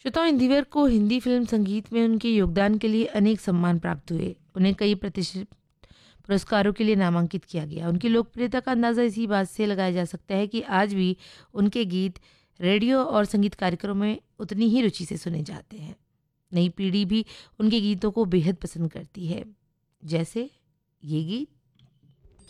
श्रोताओं, इंदिवर को हिंदी फिल्म संगीत में उनके योगदान के लिए अनेक सम्मान प्राप्त हुए। उन्हें कई प्रतिष्ठित पुरस्कारों के लिए नामांकित किया गया। उनकी लोकप्रियता का अंदाज़ा इसी बात से लगाया जा सकता है कि आज भी उनके गीत रेडियो और संगीत कार्यक्रमों में उतनी ही रुचि से सुने जाते हैं। नई पीढ़ी भी उनके गीतों को बेहद पसंद करती है, जैसे ये गीत।